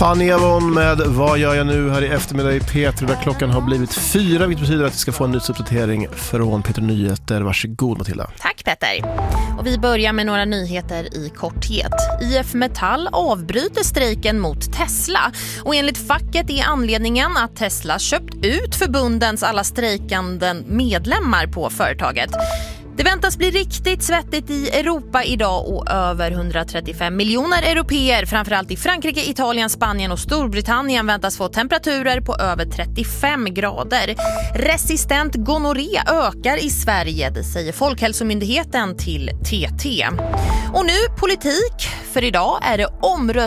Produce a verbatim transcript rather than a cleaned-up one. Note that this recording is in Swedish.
Fanny Avon med Vad gör jag nu här i eftermiddag i P tre, där klockan har blivit fyra, vilket betyder att vi ska få en nyhetsuppdatering från P tre Nyheter. Varsågod Matilda. Tack Petter. Och vi börjar med några nyheter i korthet. I F Metall avbryter strejken mot Tesla. Och enligt facket är anledningen att Tesla köpt ut förbundens alla strejkande medlemmar på företaget. Det väntas bli riktigt svettigt i Europa idag och över hundratrettiofem miljoner europeer, framförallt i Frankrike, Italien, Spanien och Storbritannien, väntas få temperaturer på över trettiofem grader. Resistent gonorré ökar i Sverige, det säger Folkhälsomyndigheten till T T. Och nu politik, för idag är det omröstning